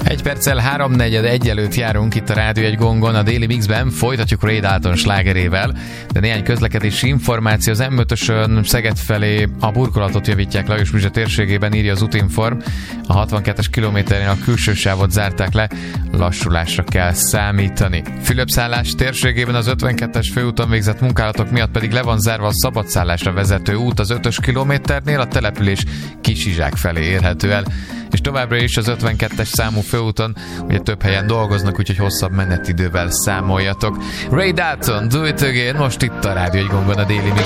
Egy perccel 3:41 előtt járunk itt a Rádió egy gongon, a Daily Mixben. Folytatjuk Ray Dalton slágerével, de néhány közlekedési információ. Az M5-ösön Szeged felé a burkolatot javítják Lajos Mizsa térségében, írja az Utinform. A 62-es kilométerén a külső sávot zárták le, lassulásra kell számítani. Fülöpszállás térségében az 52-es főúton végzett munkálatok miatt pedig le van zárva a szabadszállásra vezető út az 5-ös kilométernél, a település Kisizsák felé érhető el. És továbbra is az 52-es számú főúton ugye több helyen dolgoznak, úgyhogy hosszabb menetidővel számoljatok. Ray Dalton, Do It Again, most itt a Rádió egy gongon, a Daily Mix.